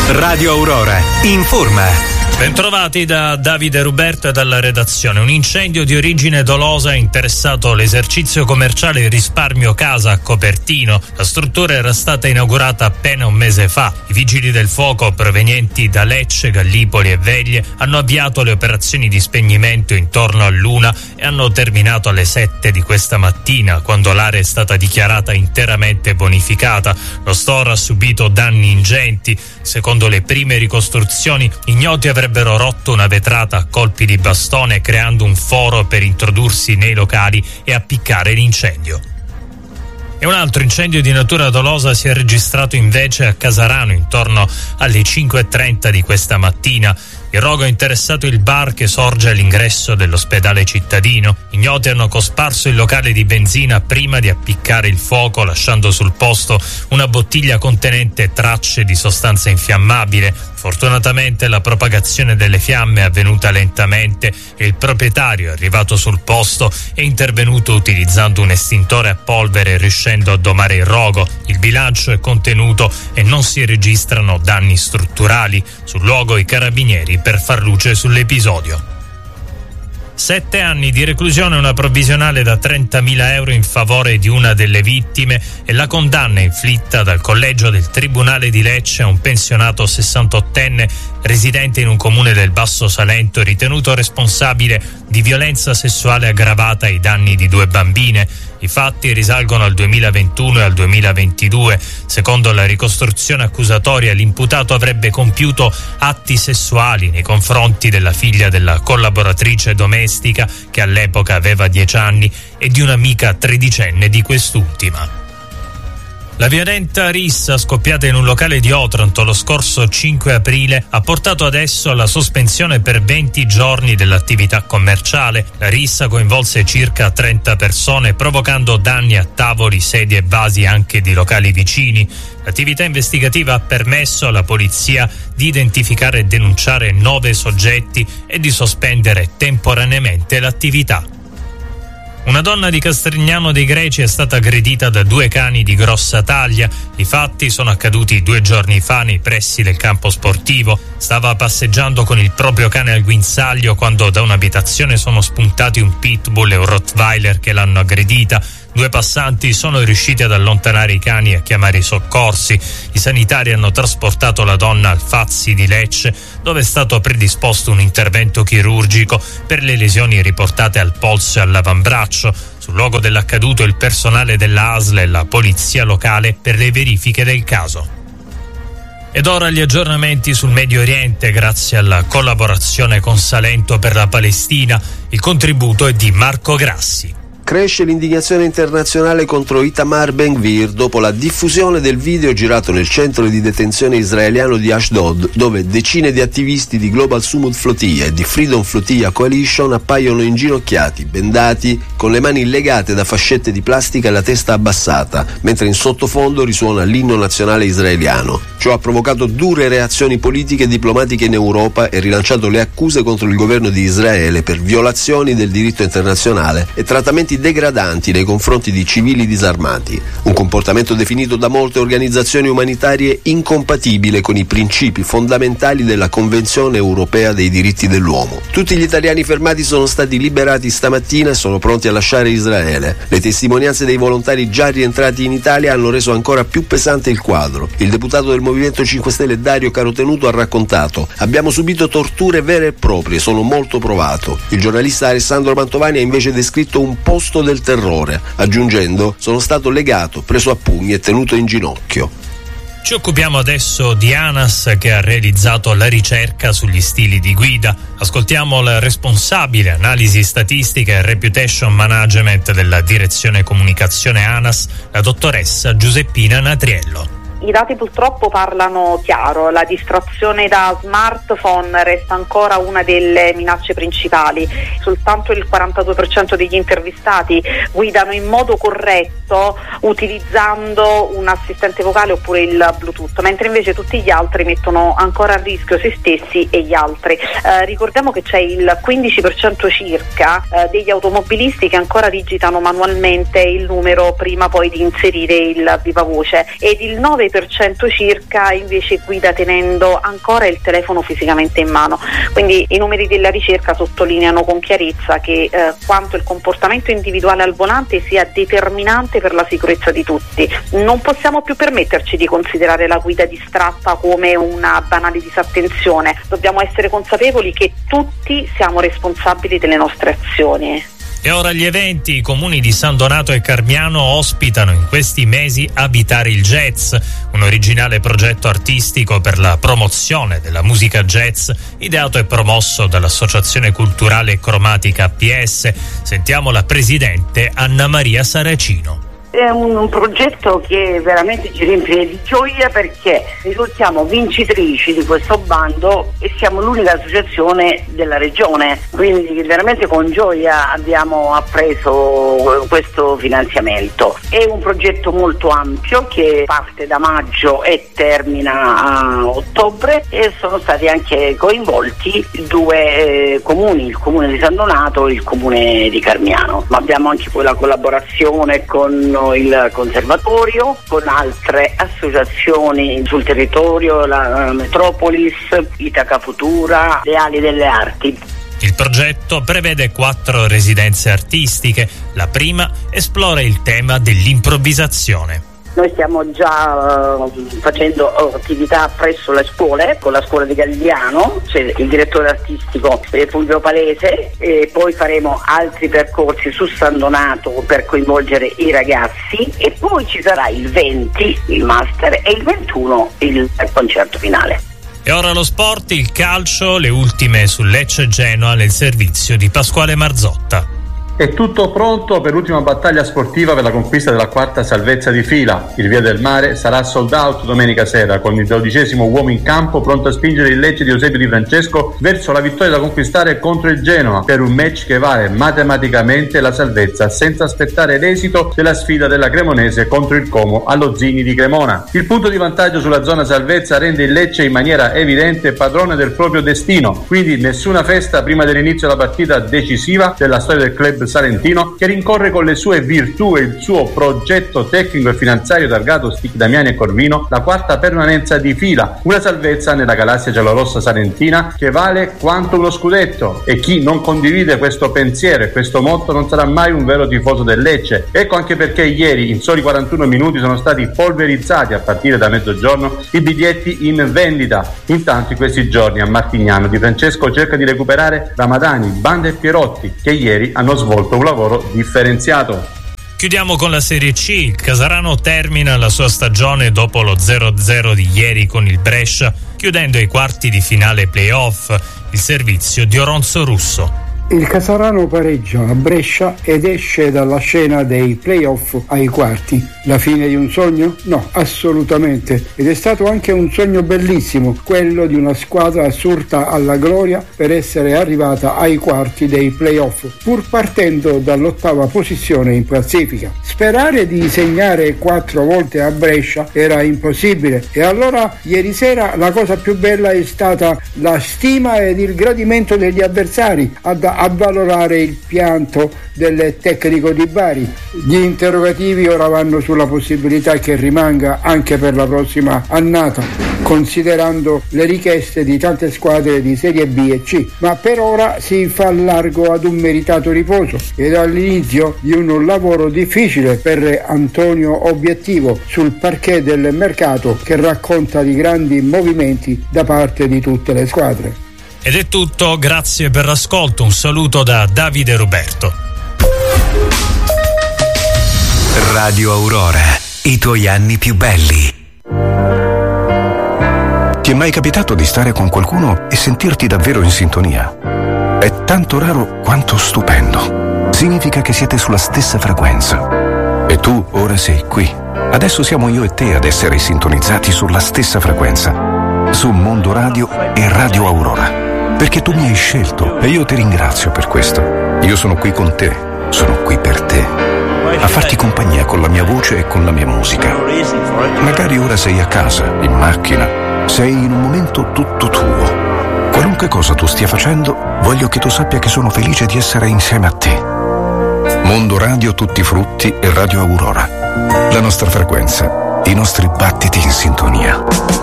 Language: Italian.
Radio Aurora informa. Bentrovati da Davide Ruberto e dalla redazione. Un incendio di origine dolosa ha interessato l'esercizio commerciale Risparmio Casa a Copertino. La struttura era stata inaugurata appena un mese fa. I vigili del fuoco provenienti da Lecce, Gallipoli e Veglie hanno avviato le operazioni di spegnimento intorno all'1 e hanno terminato alle 7 di questa mattina, quando l'area è stata dichiarata interamente bonificata. Lo store ha subito danni ingenti. Secondo le prime ricostruzioni, ignoti avrebbero rotto una vetrata a colpi di bastone, creando un foro per introdursi nei locali e appiccare l'incendio. E un altro incendio di natura dolosa si è registrato invece a Casarano intorno alle 5:30 di questa mattina. Il rogo ha interessato il bar che sorge all'ingresso dell'ospedale cittadino. Ignoti hanno cosparso il locale di benzina prima di appiccare il fuoco, lasciando sul posto una bottiglia contenente tracce di sostanza infiammabile. Fortunatamente la propagazione delle fiamme è avvenuta lentamente e il proprietario è arrivato sul posto e è intervenuto utilizzando un estintore a polvere, riuscendo a domare il rogo. Il bilancio è contenuto e non si registrano danni strutturali. Sul luogo i carabinieri per far luce sull'episodio. 7 anni di reclusione, una provvisionale da 30.000 euro in favore di una delle vittime e la condanna inflitta dal collegio del Tribunale di Lecce a un pensionato 68enne residente in un comune del Basso Salento, ritenuto responsabile di violenza sessuale aggravata ai danni di 2 bambine. I fatti risalgono al 2021 e al 2022. Secondo la ricostruzione accusatoria, l'imputato avrebbe compiuto atti sessuali nei confronti della figlia della collaboratrice domestica, che all'epoca aveva 10 anni, e di un'amica tredicenne di quest'ultima. La violenta rissa scoppiata in un locale di Otranto lo scorso 5 aprile ha portato adesso alla sospensione per 20 giorni dell'attività commerciale. La rissa coinvolse circa 30 persone, provocando danni a tavoli, sedie e vasi anche di locali vicini. L'attività investigativa ha permesso alla polizia di identificare e denunciare 9 soggetti e di sospendere temporaneamente l'attività. Una donna di Castrignano dei Greci è stata aggredita da 2 cani di grossa taglia. I fatti sono accaduti 2 giorni fa nei pressi del campo sportivo. Stava passeggiando con il proprio cane al guinzaglio quando da un'abitazione sono spuntati un pitbull e un rottweiler che l'hanno aggredita. 2 passanti sono riusciti ad allontanare i cani e a chiamare i soccorsi. I sanitari hanno trasportato la donna al Fazzi di Lecce, dove è stato predisposto un intervento chirurgico per le lesioni riportate al polso e all'avambraccio. Sul luogo dell'accaduto il personale della ASL e la polizia locale per le verifiche del caso. Ed ora gli aggiornamenti sul Medio Oriente grazie alla collaborazione con Salento per la Palestina. Il contributo è di Marco Grassi. Cresce l'indignazione internazionale contro Itamar Ben-Gvir dopo la diffusione del video girato nel centro di detenzione israeliano di Ashdod, dove decine di attivisti di Global Sumud Flotilla e di Freedom Flotilla Coalition appaiono inginocchiati, bendati, con le mani legate da fascette di plastica e la testa abbassata, mentre in sottofondo risuona l'inno nazionale israeliano. Ciò ha provocato dure reazioni politiche e diplomatiche in Europa e rilanciato le accuse contro il governo di Israele per violazioni del diritto internazionale e trattamenti degradanti nei confronti di civili disarmati, un comportamento definito da molte organizzazioni umanitarie incompatibile con i principi fondamentali della Convenzione Europea dei diritti dell'uomo. Tutti gli italiani fermati sono stati liberati stamattina e sono pronti a lasciare Israele. Le testimonianze dei volontari già rientrati in Italia hanno reso ancora più pesante il quadro. Il deputato del Movimento 5 Stelle Dario Carotenuto ha raccontato: abbiamo subito torture vere e proprie, sono molto provato. Il giornalista Alessandro Mantovani ha invece descritto un posto del terrore, aggiungendo: sono stato legato, preso a pugni e tenuto in ginocchio. Ci occupiamo adesso di ANAS, che ha realizzato la ricerca sugli stili di guida. Ascoltiamo la responsabile analisi statistica e reputation management della direzione comunicazione ANAS, la dottoressa Giuseppina Natriello. I dati purtroppo parlano chiaro, la distrazione da smartphone resta ancora una delle minacce principali. Soltanto il 42% degli intervistati guidano in modo corretto utilizzando un assistente vocale oppure il Bluetooth, mentre invece tutti gli altri mettono ancora a rischio se stessi e gli altri. Ricordiamo che c'è il 15% circa degli automobilisti che ancora digitano manualmente il numero prima poi di inserire il vivavoce ed il 9% 20% circa invece guida tenendo ancora il telefono fisicamente in mano. Quindi i numeri della ricerca sottolineano con chiarezza che quanto il comportamento individuale al volante sia determinante per la sicurezza di tutti. Non possiamo più permetterci di considerare la guida distratta come una banale disattenzione. Dobbiamo essere consapevoli che tutti siamo responsabili delle nostre azioni. E ora gli eventi. I comuni di San Donato e Carmiano ospitano in questi mesi Abitare il Jazz, un originale progetto artistico per la promozione della musica jazz, ideato e promosso dall'Associazione Culturale Cromatica APS. Sentiamo la presidente Anna Maria Saracino. È un progetto che veramente ci riempie di gioia perché risultiamo vincitrici di questo bando e siamo l'unica associazione della regione, quindi veramente con gioia abbiamo appreso questo finanziamento. È un progetto molto ampio che parte da maggio e termina a ottobre e sono stati anche coinvolti due comuni, il comune di San Donato e il comune di Carmiano, ma abbiamo anche poi la collaborazione con il conservatorio, con altre associazioni sul territorio, la Metropolis, Itaca Futura, le Ali delle Arti. Il progetto prevede 4 residenze artistiche. La prima esplora il tema dell'improvvisazione. Noi stiamo già facendo attività presso le scuole, con la scuola di Galliano, c'è il direttore artistico Fulvio Palese, e poi faremo altri percorsi su San Donato per coinvolgere i ragazzi e poi ci sarà il 20 il master e il 21 il concerto finale. E ora lo sport, il calcio, le ultime su Lecce Genoa nel servizio di Pasquale Marzotta. È tutto pronto per l'ultima battaglia sportiva per la conquista della 4ª salvezza di fila. Il Via del Mare sarà sold out domenica sera, con il 12° uomo in campo pronto a spingere il Lecce di Eusebio Di Francesco verso la vittoria da conquistare contro il Genoa, per un match che vale matematicamente la salvezza, senza aspettare l'esito della sfida della Cremonese contro il Como allo Zini di Cremona. Il punto di vantaggio sulla zona salvezza rende il Lecce in maniera evidente padrone del proprio destino, quindi nessuna festa prima dell'inizio della partita decisiva della storia del club salentino, che rincorre con le sue virtù e il suo progetto tecnico e finanziario targato Stic Damiani e Corvino la 4ª permanenza di fila, una salvezza nella galassia giallorossa salentina che vale quanto uno scudetto, e chi non condivide questo pensiero e questo motto non sarà mai un vero tifoso del Lecce. Ecco anche perché ieri in soli 41 minuti sono stati polverizzati a partire da mezzogiorno i biglietti in vendita. Intanto in questi giorni a Martignano Di Francesco cerca di recuperare Ramadani, Banda e Pierotti, che ieri hanno svolto un lavoro differenziato. Chiudiamo con la Serie C. Il Casarano termina la sua stagione dopo lo 0-0 di ieri con il Brescia, chiudendo i quarti di finale playoff. Il servizio di Oronzo Russo. Il Casarano pareggia a Brescia ed esce dalla scena dei playoff ai quarti. La fine di un sogno? No, assolutamente. Ed è stato anche un sogno bellissimo, quello di una squadra assurta alla gloria per essere arrivata ai quarti dei playoff, pur partendo dall'8ª posizione in classifica. Sperare di segnare 4 volte a Brescia era impossibile, e allora ieri sera la cosa più bella è stata la stima ed il gradimento degli avversari ad avvalorare il pianto del tecnico di Bari. Gli interrogativi ora vanno sulla possibilità che rimanga anche per la prossima annata, considerando le richieste di tante squadre di Serie B e C, ma per ora si fa largo ad un meritato riposo ed all'inizio di un lavoro difficile per Antonio Obiettivo sul parquet del mercato, che racconta di grandi movimenti da parte di tutte le squadre. Ed è tutto, grazie per l'ascolto, un saluto da Davide Roberto. Radio Aurora, i tuoi anni più belli. Ti è mai capitato di stare con qualcuno e sentirti davvero in sintonia? È tanto raro quanto stupendo. Significa che siete sulla stessa frequenza. E tu ora sei qui. Adesso siamo io e te ad essere sintonizzati sulla stessa frequenza. Su Mondo Radio e Radio Aurora. Perché tu mi hai scelto e io ti ringrazio per questo. Io sono qui con te, sono qui per te, a farti compagnia con la mia voce e con la mia musica. Magari ora sei a casa, in macchina, sei in un momento tutto tuo. Qualunque cosa tu stia facendo, voglio che tu sappia che sono felice di essere insieme a te. Mondo Radio Tutti Frutti e Radio Aurora. La nostra frequenza i nostri battiti in sintonia.